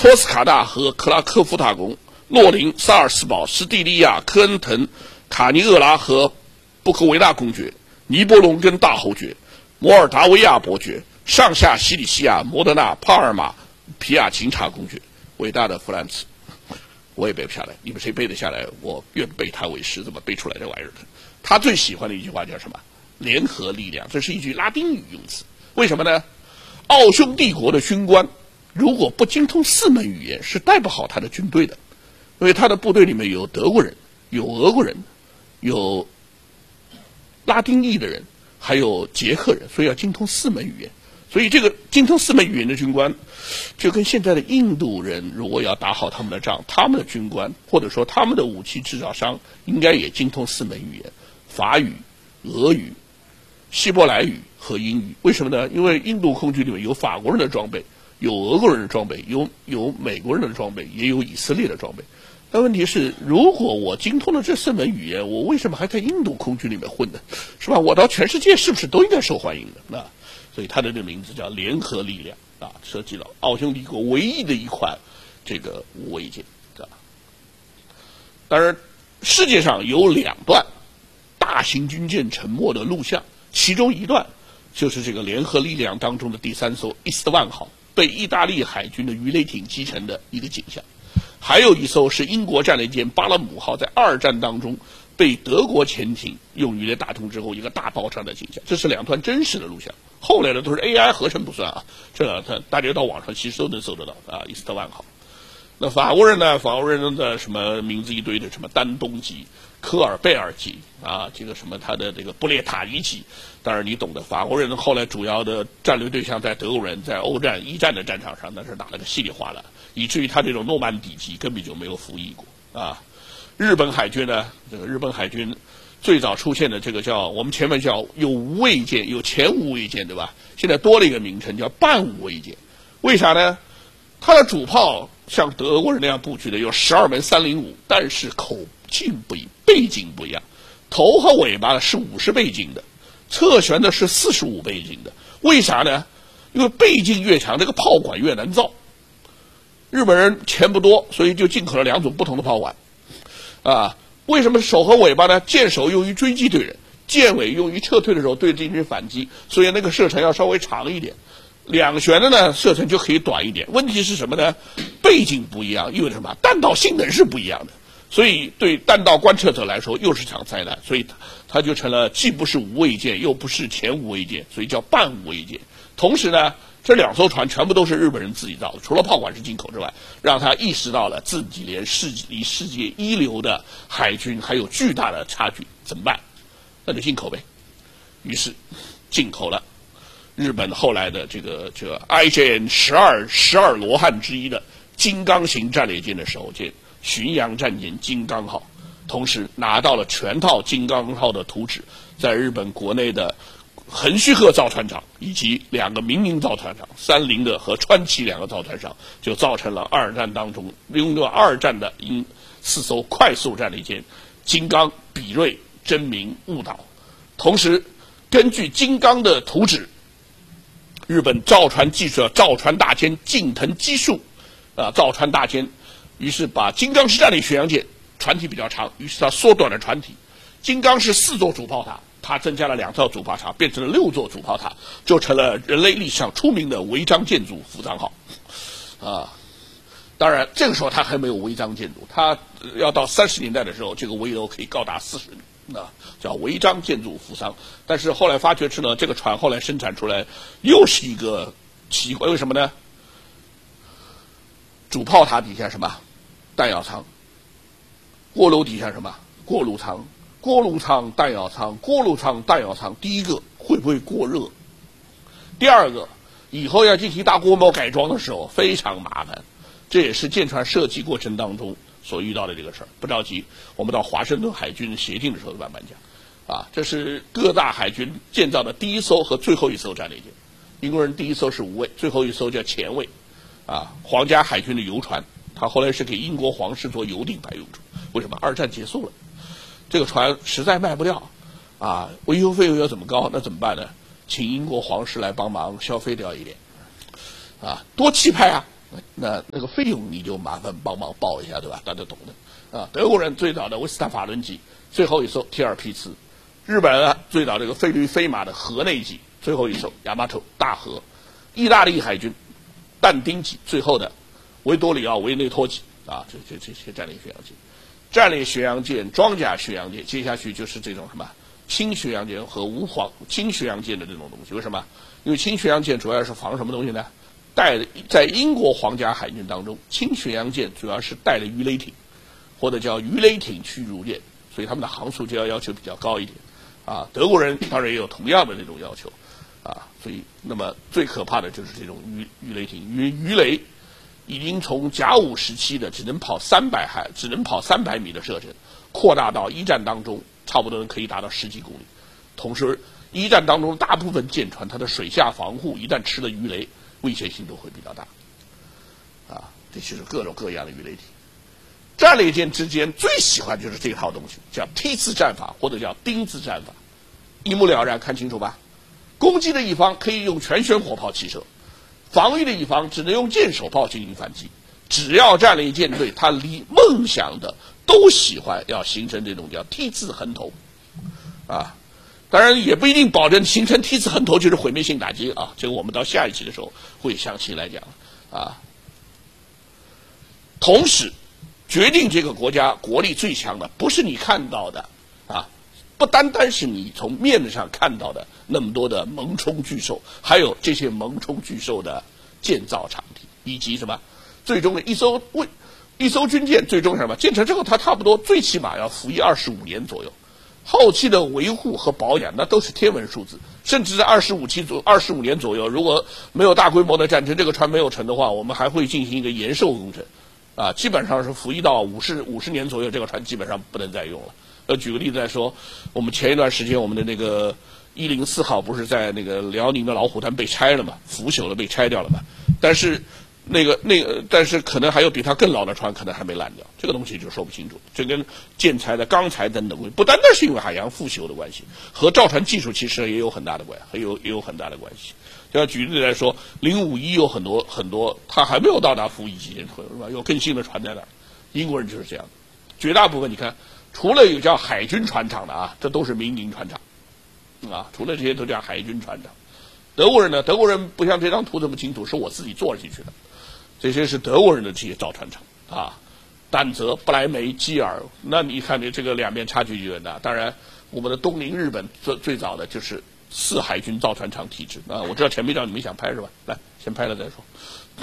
托斯卡纳和克拉科夫塔宫、洛林、萨尔斯堡、施蒂利亚、科恩滕、卡尼厄拉和布科维纳公爵、尼伯龙根大侯爵、摩尔达维亚伯爵、上下西里西亚、摩德纳、帕尔马、皮亚琴察公爵。伟大的弗兰茨，我也背不下来，你们谁背得下来？我愿背他为师，怎么背出来这玩意儿？他最喜欢的一句话叫什么？联合力量，这是一句拉丁语用词。为什么呢？奥匈帝国的军官如果不精通4门语言，是带不好他的军队的，因为他的部队里面有德国人、有俄国人、有拉丁裔的人，还有捷克人，所以要精通4门语言。所以这个精通4门语言的军官，就跟现在的印度人如果要打好他们的仗，他们的军官或者说他们的武器制造商应该也精通4门语言：法语、俄语、希伯来语和英语。为什么呢？因为印度空军里面有法国人的装备，有俄国人的装备，有美国人的装备，也有以色列的装备。但问题是，如果我精通了这4门语言，我为什么还在印度空军里面混呢？是吧？我到全世界是不是都应该受欢迎的？那所以他的这个名字叫联合力量啊，涉及了奥匈帝国唯一的一款这个无畏舰啊。当然，世界上有2段大型军舰沉没的录像，其中一段就是这个联合力量当中的第3艘伊斯特万号被意大利海军的鱼雷艇击沉的一个景象。还有一艘是英国战列舰巴勒姆号在2战当中被德国潜艇用鱼雷打通之后一个大爆炸的景象。这是2段真实的录像，后来的都是 AI 合成不算啊，这2段大家到网上其实都能搜得到啊。伊斯特万号，那法国人呢？法国人的什么名字一堆的，什么丹东级、科尔贝尔级啊，这个什么他的这个布列塔尼级，当然你懂的。法国人后来主要的战略对象在德国人，在欧战1战的战场上那是打了个稀里哗啦，以至于他这种诺曼底级根本就没有服役过啊。日本海军呢，这个日本海军最早出现的这个叫我们前面叫有无畏舰，有前无畏舰，对吧？现在多了一个名称叫半无畏舰。为啥呢？它的主炮像德国人那样布局的有12门305，但是口径不一，倍径不一样。头和尾巴是50倍径的，侧旋的是45倍径的。为啥呢？因为倍径越强，这个炮管越难造。日本人钱不多，所以就进口了2种不同的炮管。啊，为什么手和尾巴呢？箭手用于追击对人，箭尾用于撤退的时候对敌人反击，所以那个射程要稍微长一点。2旋的呢，射程就可以短一点。问题是什么呢？倍径不一样，意味着什么？弹道性能是不一样的，所以对弹道观测者来说又是场灾难。所以它就成了既不是无畏舰，又不是前无畏舰，所以叫半无畏舰。同时呢，这2艘船全部都是日本人自己造的，除了炮管是进口之外，让他意识到了自己离世界一流的海军还有巨大的差距，怎么办？那就进口呗。于是进口了日本后来的这个IJN 12罗汉之一的金刚型战列舰的首舰巡洋战舰金刚号，同时拿到了全套金刚号的图纸，在日本国内的横须贺造船厂以及2个民营造船厂三菱的和川崎2个造船厂，就造成了2战当中拥有2战的4艘快速战列舰金刚、比瑞、真名、雾岛。同时根据金刚的图纸，日本造船技术造船大监近藤基树造船大监于是把金刚式战列巡洋舰船体比较长，于是他缩短了船体。金刚是4座主炮塔，它增加了2座主炮塔，变成了6座主炮塔，就成了人类历史上出名的违章建筑福藏号啊。当然这个时候它还没有违章建筑，它要到30年代的时候，这个围楼可以高达40米叫违章建筑福桑。但是后来发觉是呢，这个船后来生产出来又是一个奇怪，为什么呢？主炮塔底下什么？弹药舱。锅炉底下什么？锅炉舱。锅炉舱、弹药舱，锅炉舱、弹药舱。第一个会不会过热？第二个，以后要进行大规模改装的时候非常麻烦，这也是舰船设计过程当中所遇到的这个事儿。不着急，我们到华盛顿海军协定的时候慢慢讲。这是各大海军建造的第1艘和最后1艘战列舰。英国人第1艘是无畏，最后1艘叫前卫。皇家海军的游船，它后来是给英国皇室做游艇牌用处。为什么？2战结束了，这个船实在卖不掉，维修费用要怎么高？那怎么办呢？请英国皇室来帮忙消费掉一点，多气派啊！ 那个费用你就麻烦帮忙报一下，对吧？大家懂的啊。德国人最早的维斯塔法伦级，最后一艘提尔皮茨；日本人最早这个菲律飞马的河内级，最后一艘亚麻头大和；意大利海军但丁级，最后的维多里奥维内托级啊，这些战略巡洋舰。战略巡洋舰、装甲巡洋舰，接下去就是这种什么轻巡洋舰和轻巡洋舰的这种东西。为什么？因为轻巡洋舰主要是防什么东西呢？在英国皇家海军当中，轻巡洋舰主要是带了鱼雷艇，或者叫鱼雷艇驱逐舰，所以他们的航速就要求比较高一点。啊，德国人当然也有同样的这种要求，啊，所以那么最可怕的就是这种鱼雷艇，鱼雷已经从甲午时期的只能跑300米的射程，扩大到一战当中差不多可以达到10几公里。同时，一战当中大部分舰船它的水下防护一旦吃了鱼雷，威胁性都会比较大。啊，这就是各种各样的鱼雷艇。战列舰之间最喜欢就是这套东西，叫梯次战法或者叫钉子战法，一目了然，看清楚吧？攻击的一方可以用全旋火炮齐射。防御的一方只能用舰手炮进行反击，只要战列舰队他离梦想的都喜欢要形成这种叫梯次横头，啊，当然也不一定保证形成梯次横头就是毁灭性打击啊，这个我们到下一期的时候会详细来讲啊。同时，决定这个国家国力最强的不是你看到的啊，不单单是你从面子上看到的那么多的猛冲巨兽，还有这些猛冲巨兽的建造场地，以及什么最终的一艘军舰最终什么建成之后，它差不多最起码要服役25年左右，后期的维护和保养那都是天文数字，甚至在25年左右，如果没有大规模的战争，这个船没有成的话，我们还会进行一个延寿工程，啊，基本上是服役到50年左右，这个船基本上不能再用了。举个例子来说，我们前一段时间我们的那个104号不是在那个辽宁的老虎滩被拆了嘛，腐朽了被拆掉了嘛，但是但是可能还有比它更老的船可能还没烂掉，这个东西就说不清楚。这跟建材的钢材等等不单单是因为海洋腐朽的关系，和造船技术其实也有很大的关系。就要举例来说，051有很多，它还没有到达服役期间，是吧？有更新的船在那儿。英国人就是这样，绝大部分你看，除了有叫海军船厂的啊，这都是民营船厂，啊，除了这些都叫海军船厂。德国人呢？德国人不像这张图这么清楚，是我自己做进去的。这些是德国人的这些造船厂啊，丹泽、不来梅、基尔。那你看这个两边差距就很大。当然，我们的东邻日本最早的就是4海军造船厂体制啊。我知道前面让你们想拍是吧？来，先拍了再说。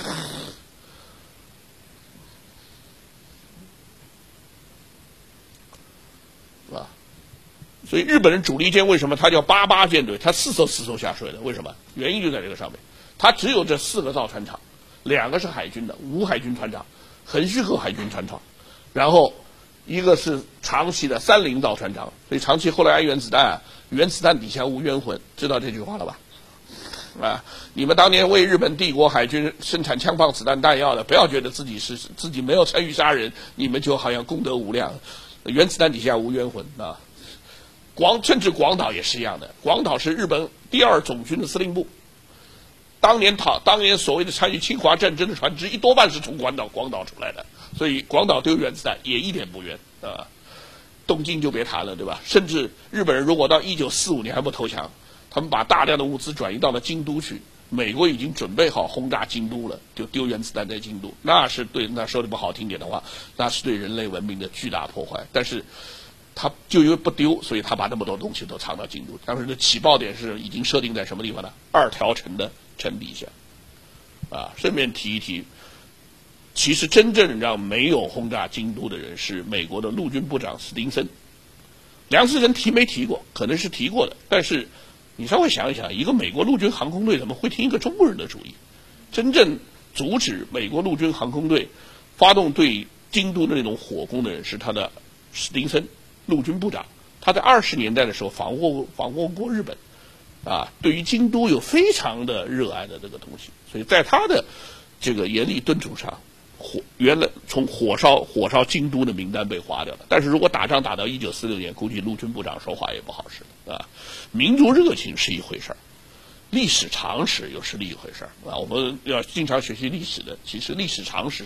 是吧？所以日本人主力舰为什么它叫88舰队？它四艘下水的，为什么？原因就在这个上面。它只有这4个造船厂，2个是海军的5海军船厂，横须贺海军船厂，然后一个是长崎的30造船厂。所以长崎后来安原子弹，原子弹底下无冤魂，知道这句话了吧？啊，你们当年为日本帝国海军生产枪炮、子弹、弹药的，不要觉得自己没有参与杀人，你们就好像功德无量。原子弹底下无冤魂啊！甚至广岛也是一样的。广岛是日本第2总军的司令部，当年所谓的参与侵华战争的船只，多半是从广岛出来的，所以广岛丢原子弹也一点不冤啊。东京就别谈了，对吧？甚至日本人如果到1945年还不投降，他们把大量的物资转移到了京都去，美国已经准备好轰炸京都了，就丢原子弹在京都，那说的不好听点的话，那是对人类文明的巨大破坏。但是他就因为不丢，所以他把那么多东西都藏到京都。当时的起爆点是已经设定在什么地方呢？2条城的城底下。啊，顺便提一提，其实真正让没有轰炸京都的人是美国的陆军部长史汀森。梁思成提没提过？可能是提过的，但是你稍微想一想，一个美国陆军航空队怎么会听一个中国人的主意？真正阻止美国陆军航空队发动对京都的那种火攻的人是他的史汀森陆军部长。他在20年代的时候访问过日本，啊，对于京都有非常的热爱的这个东西，所以在他的这个严厉敦促上，原来从火烧京都的名单被划掉了。但是如果打仗打到1946年，估计陆军部长说话也不好使啊。民族热情是一回事儿， 历史常识又是另一回事儿啊。我们要经常学习历史的，其实历史常识